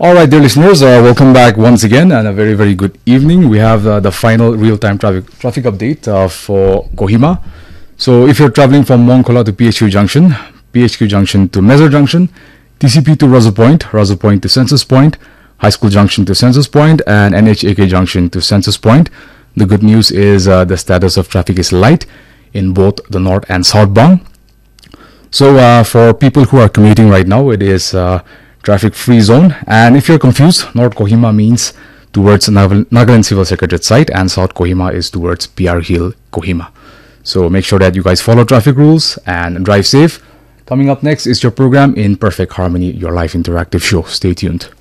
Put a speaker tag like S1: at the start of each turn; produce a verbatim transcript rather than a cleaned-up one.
S1: All right, dear listeners, uh, welcome back once again and a very, very good evening. We have uh, the final real-time traffic traffic update uh, for Kohima. So if you're traveling from Mongkola to P H Q Junction, P H Q Junction to Mezzo Junction, T C P to Roseau Point, Roseau Point to Census Point, High School Junction to Census Point, and N H A K Junction to Census Point, the good news is uh, the status of traffic is light in both the north and southbound. So uh, for people who are commuting right now, it is uh, traffic free zone. And if you're confused, North Kohima means towards Nag- Nagaland Civil Secretariat site, and South Kohima is towards P R Hill, Kohima. So make sure that you guys follow traffic rules and drive safe. Coming up next is your program In Perfect Harmony, your live interactive show. Stay tuned.